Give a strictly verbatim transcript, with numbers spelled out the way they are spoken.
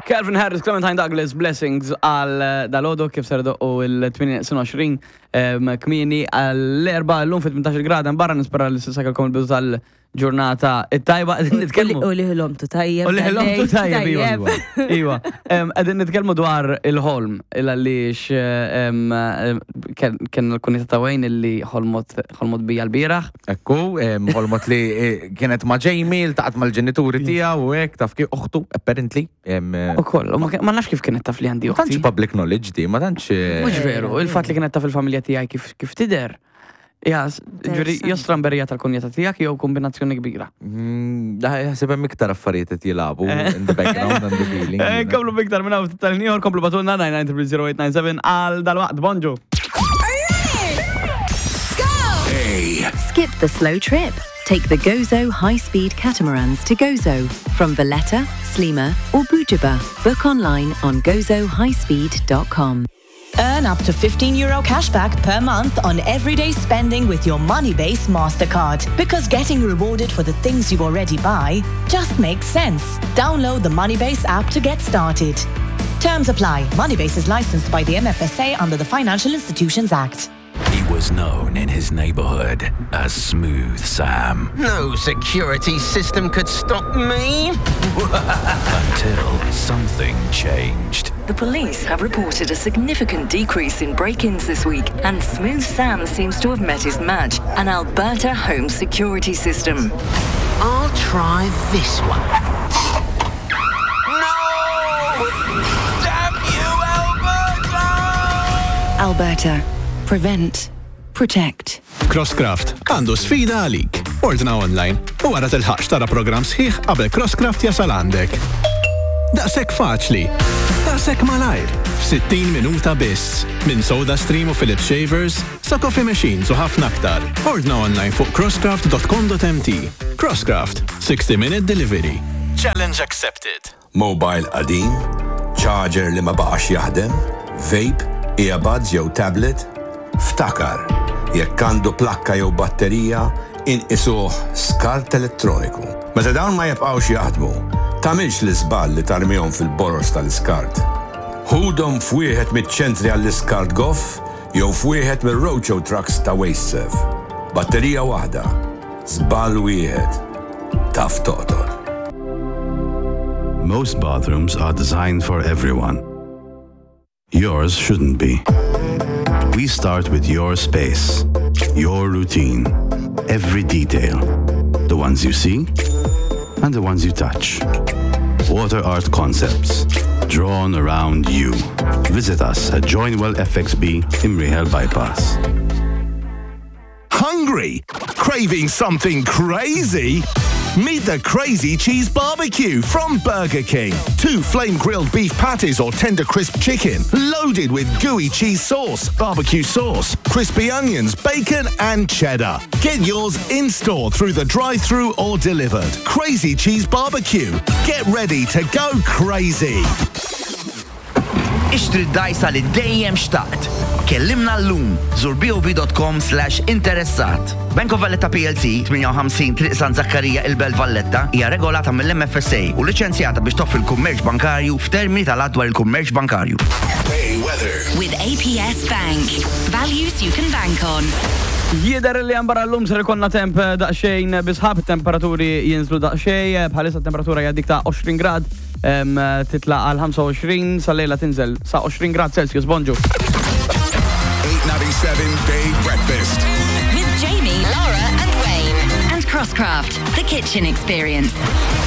Calvin Harris, Clementine Douglas, Blessings għal dal-ħodu kif serdu u il-tminja kmini għall-erba l-lum fit tmintax grada barra nispera li s-sakalkom il-bidu tal-ġurnata it-tajba għedin nitkelmu. U liħilom tu tajjeb. U liħilom tu tajjeb, iwa. Għedin nitkelmu dwar il-ħolm, il-għalix kien l-kunita ta' wejn illi ħolmot bija l-biraħ. Ekku, ħolmot li kienet ma' Jamie, l-taqat ma' l-ġenituri tija u għek taf kif uħtu, apparently. U koll, ma nafx kif kienet taf li għandi uħti. Tanċ public knowledge di, ma tanċ. Mux veru, il-fat li kienet taf il-familja tijaj kif tider. Ja, ġuri, jostran berija tal-konjeta tijak jew kombinazzjoni kbira. Ħasibem miktar affarijiet jilabu in the background and the feeling. Komplu miktar minna u tal-New York, komplu batulna nine nine three zero eight nine seven għal dal-waqt, bonġu. Skip the slow trip. Take the Gozo high-speed catamarans to Gozo from Valletta, Slima or Bujaba. Book online on gozo high speed dot com. Earn up to fifteen euro cashback per month on everyday spending with your Moneybase MasterCard. Because getting rewarded for the things you already buy just makes sense. Download the Moneybase app to get started. Terms apply. Moneybase is licensed by the M F S A under the Financial Institutions Act. He was known in his neighborhood as Smooth Sam. No security system could stop me. Until something changed. The police have reported a significant decrease in break-ins this week, and Smooth Sam seems to have met his match, an Alberta home security system. I'll try this one. No! Damn you, Alberta! Alberta. Prevent. Protect. Crosscraft għandu sfida għalik. Ordna online u wara tilħaqx tara programm sħiħ qabel Crosscraft jasal għandek. Daqshekk faċli. Daqshekk malajr. f'sittin minuta biss. Minn Soda Stream u Philips Shavers sa coffee machines u ħafna aktar. Ordna online fuq crosscraft dot com dot m t. Crosscraft. sixty minute delivery. Challenge accepted. Mobile qadim, charger li ma baqax jaħdem, vape, earbuds jew tablet. Ftakar, jekk għandu plakka jew batterija, inqisuh skart elettroniku. Meta dawn ma jibqgħux jaħdmu, tagħmilx l-iżball li tarmihom fil-boros tal-iskart. Ħudhom f'wieħed miċ-ċentri għall-iskart goff jew f'wieħed mir-roadshow trucks ta' WasteServe. Batterija waħda, żball wieħed, taf toqtol. Most bathrooms are designed for everyone. Yours shouldn't be. We start with your space, your routine, every detail. The ones you see and the ones you touch. Water art concepts, drawn around you. Visit us at Joinwell F X B Imrihel Bypass. Hungry? Craving something crazy? Meet the Crazy Cheese Barbecue from Burger King. Two flame-grilled beef patties or tender crisp chicken, loaded with gooey cheese sauce, barbecue sauce, crispy onions, bacon and cheddar. Get yours in-store through the drive-thru or delivered. Crazy Cheese Barbecue. Get ready to go crazy. Ixtri d-dajsa li dejjem xtaqt. Kellimna l-lum, zur b o v dot com slash interessat. Bank of Valletta P L C, ħamettini Triq San Zakkarija il-Belt Valletta, hija regolata mill-M F S A u liċenzjata biex toffri l-kummerċ bankarju f'termini tal-adwar il-kummerċ bankarju. With A P S Bank. Values you can bank on. Jieder li għambara l-lum ser ikonna temp daqxejn bisħab, temperaturi jinżlu daqxej, bħalissa temperatura jaddik ta' twenty grad, titla għal twenty-five, sal-lejla tinżel sa' twenty grad Celsius, bonġu. eight ninety-seven Day Breakfast. With Jamie, Laura and Wayne. And Crosscraft, the kitchen experience.